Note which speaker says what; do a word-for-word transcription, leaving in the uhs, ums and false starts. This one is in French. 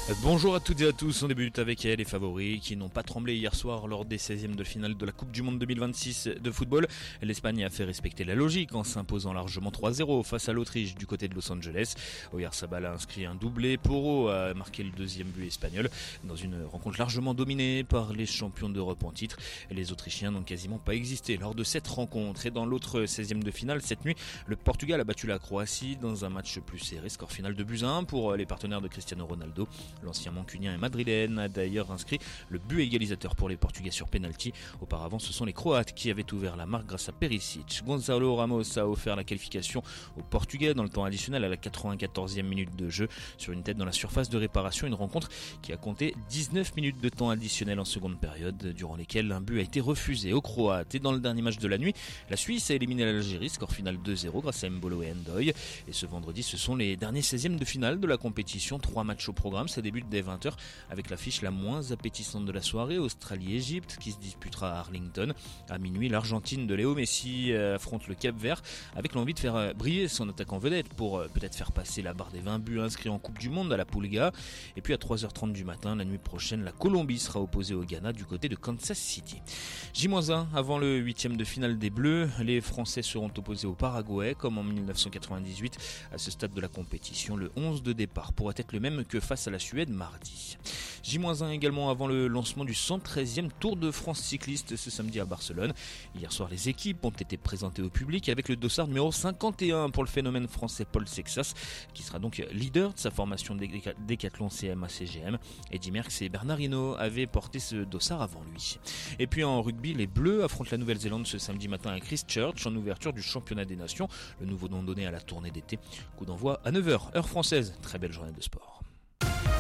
Speaker 1: Bonjour à toutes et à tous, on débute avec les favoris qui n'ont pas tremblé hier soir lors des seizièmes de finale de la Coupe du Monde deux mille vingt-six de football. L'Espagne a fait respecter la logique en s'imposant largement trois zéro face à l'Autriche du côté de Los Angeles. Oyarzabal a inscrit un doublé, Porro a marqué le deuxième but espagnol dans une rencontre largement dominée par les champions d'Europe en titre. Les Autrichiens n'ont quasiment pas existé lors de cette rencontre. Et dans l'autre seizième de finale, cette nuit, le Portugal a battu la Croatie dans un match plus serré, score final de buts à un pour les partenaires de Cristiano Ronaldo. L'ancien mancunien et madrilène a d'ailleurs inscrit le but égalisateur pour les Portugais sur penalty. Auparavant, ce sont les Croates qui avaient ouvert la marque grâce à Perisic. Gonzalo Ramos a offert la qualification aux Portugais dans le temps additionnel à la quatre-vingt-quatorzième minute de jeu sur une tête dans la surface de réparation. Une rencontre qui a compté dix-neuf minutes de temps additionnel en seconde période, durant lesquelles un but a été refusé aux Croates. Et dans le dernier match de la nuit, la Suisse a éliminé l'Algérie, score final deux zéro grâce à Mbolo et Ndoye. Et ce vendredi, ce sont les derniers seizièmes de finale de la compétition. Trois matchs au programme, ça débute dès vingt heures avec l'affiche la moins appétissante de la soirée, Australie-Égypte, qui se disputera à Arlington. À minuit, l'Argentine de Léo Messi affronte le Cap-Vert avec l'envie de faire briller son attaquant vedette pour peut-être faire passer la barre des vingt buts inscrits en Coupe du Monde à la Pulga. Et puis à trois heures trente du matin, la nuit prochaine, la Colombie sera opposée au Ghana du côté de Kansas City. J un avant le huitième de finale des Bleus, les Français seront opposés au Paraguay comme en dix-neuf cent quatre-vingt-dix-huit. À ce stade de la compétition, le onze de départ pourrait être le même que face à la Suède mardi. J un également avant le lancement du cent treizième Tour de France cycliste ce samedi à Barcelone. Hier soir, les équipes ont été présentées au public avec le dossard numéro cinquante et un pour le phénomène français Paul Sexas, qui sera donc leader de sa formation Décathlon C M A C G M. Eddy Merckx et Bernard Hinault avaient porté ce dossard avant lui. Et puis en rugby, les Bleus affrontent la Nouvelle-Zélande ce samedi matin à Christchurch en ouverture du championnat des nations, le nouveau nom donné à la tournée d'été. Coup d'envoi à neuf heures, heure française. Très belle journée de sport.